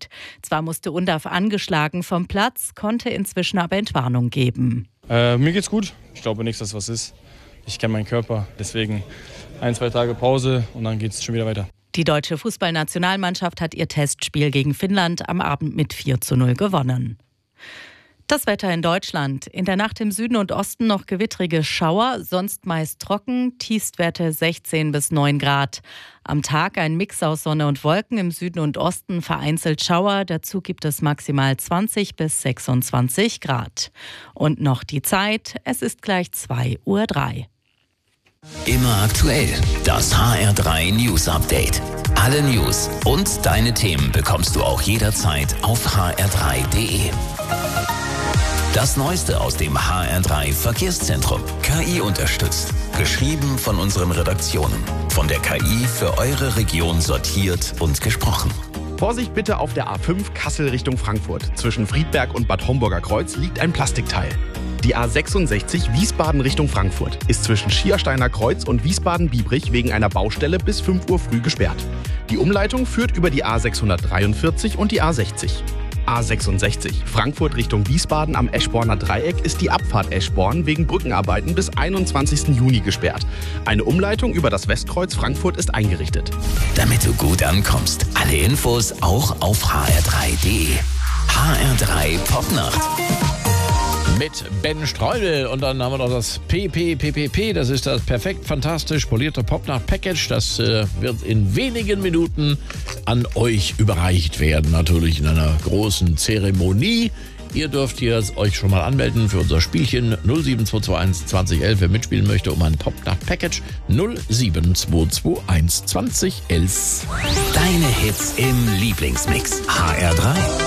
Zeit. Zwar musste Undav angeschlagen vom Platz, konnte inzwischen aber Entwarnung geben. Mir geht's gut. Ich glaube nicht, dass was ist. Ich kenne meinen Körper. Deswegen 1-2 Tage Pause und dann geht's schon wieder weiter. Die deutsche Fußballnationalmannschaft hat ihr Testspiel gegen Finnland am Abend mit 4:0 gewonnen. Das Wetter in Deutschland. In der Nacht im Süden und Osten noch gewittrige Schauer, sonst meist trocken, Tiefstwerte 16 bis 9 Grad. Am Tag ein Mix aus Sonne und Wolken, im Süden und Osten vereinzelt Schauer, dazu gibt es maximal 20 bis 26 Grad. Und noch die Zeit, es ist gleich 2:03 Uhr. Immer aktuell, das HR3 News Update. Alle News und deine Themen bekommst du auch jederzeit auf hr3.de. Das Neueste aus dem HR3 Verkehrszentrum. KI unterstützt. Geschrieben von unseren Redaktionen. Von der KI für eure Region sortiert und gesprochen. Vorsicht bitte auf der A5 Kassel Richtung Frankfurt. Zwischen Friedberg und Bad Homburger Kreuz liegt ein Plastikteil. Die A66 Wiesbaden Richtung Frankfurt ist zwischen Schiersteiner Kreuz und Wiesbaden-Biebrich wegen einer Baustelle bis 5 Uhr früh gesperrt. Die Umleitung führt über die A643 und die A60. A66 Frankfurt Richtung Wiesbaden am Eschborner Dreieck ist die Abfahrt Eschborn wegen Brückenarbeiten bis 21. Juni gesperrt. Eine Umleitung über das Westkreuz Frankfurt ist eingerichtet. Damit du gut ankommst, alle Infos auch auf hr3.de. HR3 Popnacht. Mit Ben Streudel und dann haben wir noch das PPPPP, das ist das perfekt fantastisch polierte Popnacht-Package. Das wird in wenigen Minuten an euch überreicht werden, natürlich in einer großen Zeremonie. Ihr dürft hier euch schon mal anmelden für unser Spielchen 07221 2011, wer mitspielen möchte, um ein Popnacht-Package 07221 2011. Deine Hits im Lieblingsmix. HR3